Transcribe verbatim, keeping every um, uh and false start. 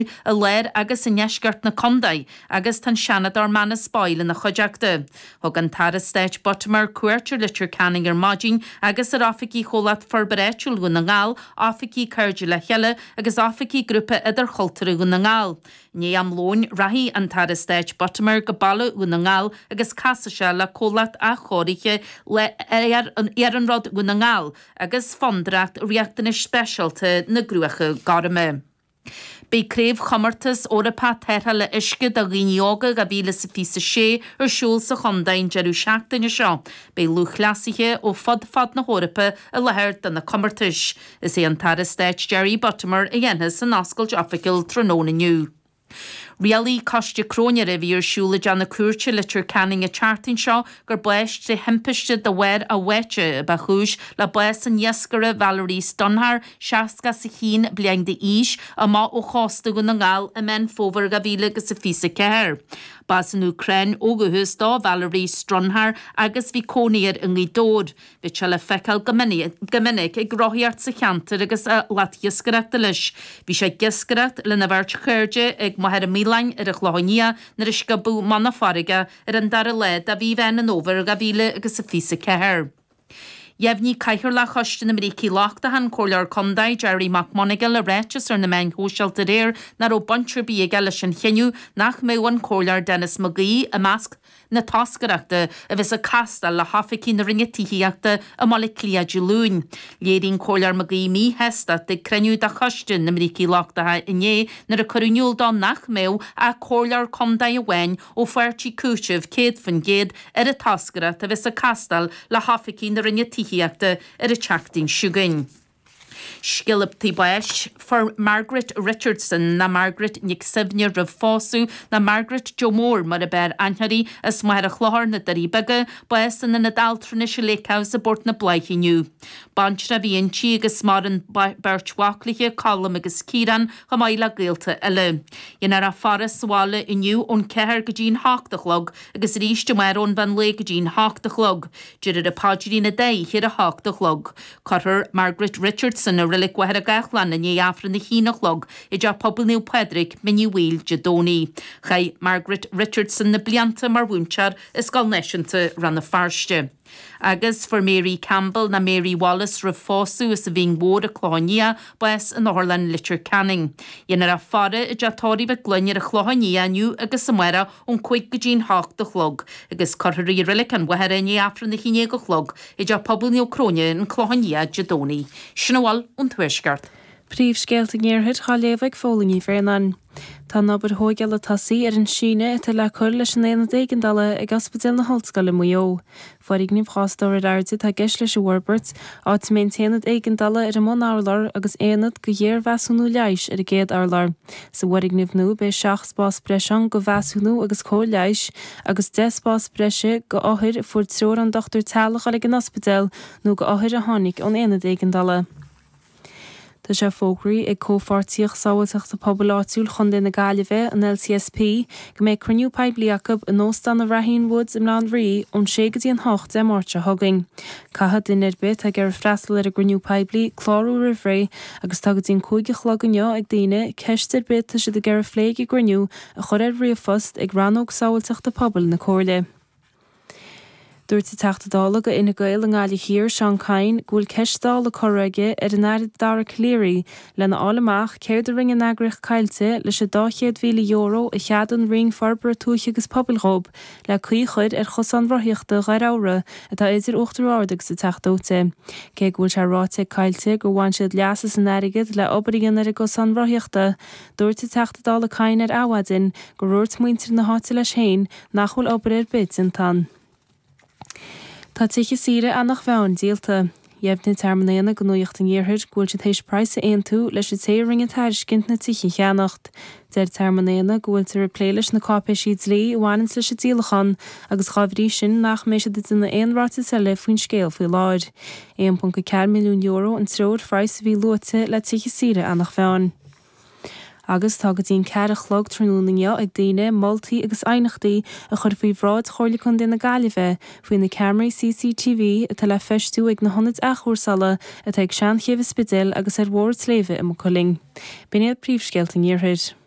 a leir agus in neisgart na condaid agus tan seanad ar manna spáile na chuideachta. Thug an tar stéit botmar cuairtir litir canning ar mágin agus ar áficí cholat forberéitiúil go na ngáil, áficí cairde le cheile agus áficí grúpa idir choultere go na ngáil. Ní am lóin rahí an tar stéit botmar go balle go na ngáil agus casa se le cholat a chóiriche le ar an rod go na ngáil agus fondracht riachtainna speisialte na grúacha garime. Bei créibh chomartas orapa terha le isce a ghíneoga a bhíle sa fi sa sé ar siúl sa chondain jeú seachtainne seo. Bei lúchlásithe ó fod fad na hórapa a lehéir den na chomartas. Is é an tar stéit Jerry Buttimer a dhéanana san nascailt oficial tróna nniu. Rialí coiste cróne a bhí ar siúla deanna cuairte litir canning a charting seo gur buist sé himpiiste de bhair a bhaite ba chúis le buas an iascara Valerie Stonhar seaca sa chin bliang de ís a má ó chásta go na ngáil a men fóver ga bhíle agus sa fisa ceir. Bas an Ukraine óguhus dá Valerie Stonhar agus bhí cóníir in gí dód. Bhí se le fecail gomininic ag grohiart sa cheantar agus a lat iascareachta leis. Bhí sé giscareacht le na bhairt chuirde ag maher a mílain ar a chláinia na is go bú manna farige ar an dar a le a bhí bhein an óver a bhíle agus sa fisa ceir. Jefní caiithir le chostin na mrící láchta han cólar condaid Jerry McMonigal a réitis ar na main hósealta réir nar ó buntre bí ag eile sin cheniu nach mé an cólar Dennis McGee a measc na tascareachta a bheits a castal le haficí na ringe tííachta a mala clia dúlún. Léirín cólar McGee mí hesta de creniu da chostin na mrící láchtathe iné nar a choúniúil dá nach méo a cólar condaid a bhain ó fuirtí cúisih céad fan géad ar a tascareacht a bheits a castal le haficí na ringe tíí ar a teachtain siúgain. Skilliptí bais for Margaret Richardson na Margaret Nick Sibne rah fású na Margaret Jo Moore mar a bear anharí as mar a chláir na darí bege bais in na daltrna se leicáh a bort na blaichiniu. Bantra bhíon tí agus mar an beirtwachliche colm agus círan go maile géalta eile. Inar a faras sáile iniu ón ceir go dín háachtalog agus ríiste mar ón van le go dín háachtalog. Didir a páidirí na dé hir a háachtalog. Carthir Margaret Richardson a rilik wahar a gachlan in afran na hínachlog i d pobl New Pedrick miniu wheel jadoni. Chai Margaret Richardson na blianta mar wúnchar is gal neisianta ran na farste. Agus for Mary Campbell na Mary Wallace ra fósú is a bhín mór a chláinia bais an Orlan litir canning. Inar a fara i jatóri bheith glunir a chláinia aniu agus samara ón chuig go dín hácht a chlog. Agus cortharí rilik an wahar in afran na híine go chlog i d pobl New Cróne in chláinia jadoni. Sinawal ón tuaisgart. Príomh scéalta ggéirthid chá léamhaigh fólaí fearnan. Tá nabar hógeal a tasaí ar an síne tá le chuir leis an éana déigandala ag ospidéal na Holscoile Mayo. Foirigh níomh chástóir airde tá geis leis a Warburts áit maintéanad éigandala ar an món álar agus éanad go dhéir bheasúnú leis ar a géad álar. Sa warigh níomh nó be seach spás breisian go bheasúnú agus có leis agus de spás breise go áthir fuair treoir an dochtúr tealach ar an ospidéal nó go áthir a tháinig an éanad éigandala. Tá sé fógraí ag cófartíoch sáhailteach a pobláitiúil chun na Gaillimhe an L C S P go méid cruniú pebliacabb an nóstan na Raheen Woods im Land Rí ón sé go dtíon hocht de mórte thugaing. Caithfid in irbit ag ar freistal ar a gruniú pebli chlárú rihré agus tá go dtíon cúige chloganeo ag daine ceistir bit tá siad a gar phléig i gruniú a chur ar riomhfost ag ranóg sáhailteach de pobl na cóirle. Dúirt sa teachtadála go ina gail an gáile hir Sean Cain gúil ceistáil le choraige ar an airad dara cléirí lena álamach céir de ring an agrich cailte leis a dáchéad mhíle euro a cheadan ring farbar túiche agus poblrób le chuí chuid ar chosan bhrothíochta gair ára atá idir uachtar áirdeach sa teachtóte. Cé gúil se ráte cailte go bhain siad leasas an airigid le obaríon ar go san bhrothíochta. Dúirt sa teachtadála Cain ar áhadin go ruirt muintir na háte leis héin nachhfuil obair bit an tan. Tá tiche sire annach bheann díalta. Jefni termnéana go nuocht an ggéirthid gúil si tééis preise aon tú leis sé té ring an tairiscint na tiche cheannacht. Deir termnéana gúil tar pléiles na cápé siad lí bhhainn leis sé díalachan agus chábhrí sin nach mééis dit na aonráte selle faoin scéal faoi láid. one point four milliún euro an treoir freis bhí luate le tiche sire annach bheann. Agus tá go dtíon ceir a chlog trúnúningeo ag daine moltaí agus ainachtaí a chur faoi bhráid chorla chun na Gaillimhe faoin na cameraí C C T V atá le feistú ag na honid achúrsala atá ag sean chéamh spidéil agus ar mhór tléimhe i mo choling. Bíine príomhscéalt an iarthid.